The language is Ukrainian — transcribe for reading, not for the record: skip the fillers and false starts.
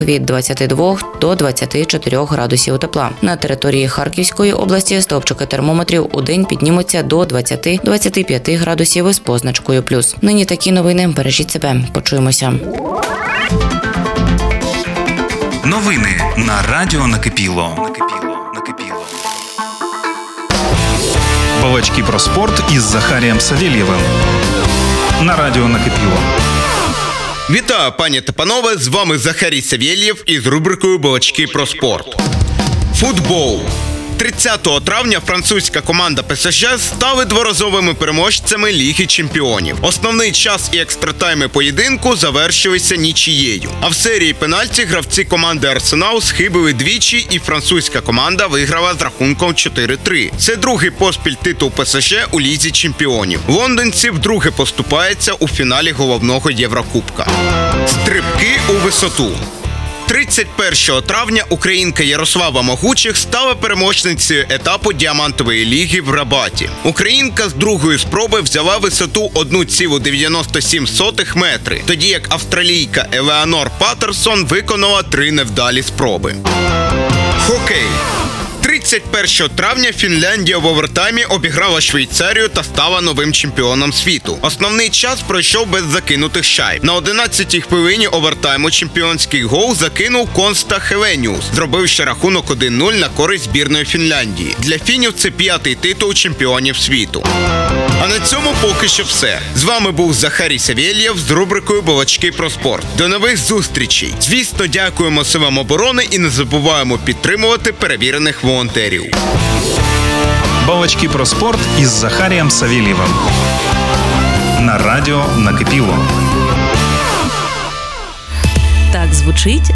від 22 до 24 градусів тепла. На території Харківської області стовпчики термометрів у день піднімуться до 20-25 градусів із позначкою плюс. Нині такі новини. Бережіть себе. Почуємося. Новини на радіо Накипіло. Балачки про спорт із Захарієм Савєлєвим. На радіо Накипіло. Вітаю, пані та панове, з вами Захарій Савєлєв із рубрикою «Балачки про спорт». Футбол. 30 травня французька команда ПСЖ стали дворазовими переможцями Ліги Чемпіонів. Основний час і екстратайми поєдинку завершилися нічією. А в серії пенальті гравці команди Арсенал схибили двічі, і французька команда виграла з рахунком 4-3. Це другий поспіль титул ПСЖ у Лізі Чемпіонів. Лондонці вдруге поступаються у фіналі головного Єврокубка. Стрибки у висоту. 31 травня українка Ярослава Могучих стала переможницею етапу Діамантової ліги в Рабаті. Українка з другої спроби взяла висоту 1,97 метри, тоді як австралійка Елеонор Паттерсон виконала 3 невдалі спроби. Хокей. 31 травня Фінляндія в овертаймі обіграла Швейцарію та стала новим чемпіоном світу. Основний час пройшов без закинутих шайб. На 11-й хвилині овертайму чемпіонський гол закинув Конста Хеленіус, зробивши рахунок 1-0 на користь збірної Фінляндії. Для фінів це 5-й титул чемпіонів світу. А на цьому поки що все. З вами був Захарій Савєлєв з рубрикою «Балачки про спорт». До нових зустрічей. Звісно, дякуємо силам оборони і не забуваємо підтримувати перевірених волонтерів. Балачки про спорт із Захарієм Савєлєвим. На радіо Накипіло. Так звучить